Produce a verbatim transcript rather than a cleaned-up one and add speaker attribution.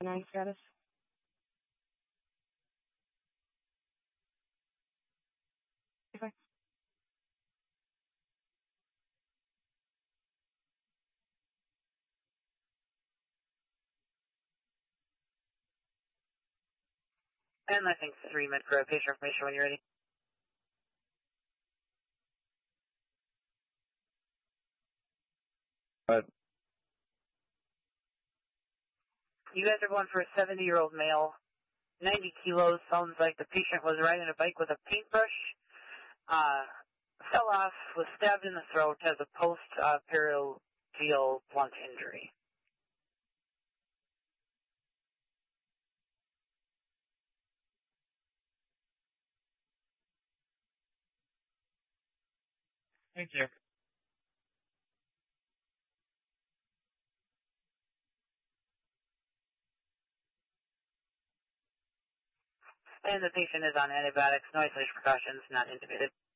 Speaker 1: nine status. Okay.
Speaker 2: And I think three minute for patient information when you're ready.
Speaker 3: Uh,
Speaker 2: You guys are going for a seventy-year-old male, ninety kilos. Sounds like the patient was riding a bike with a paintbrush. Uh, fell off, was stabbed in the throat, has a post-periosteal blunt injury.
Speaker 3: Thank you.
Speaker 2: And the patient is on antibiotics, no isolation precautions, not intubated.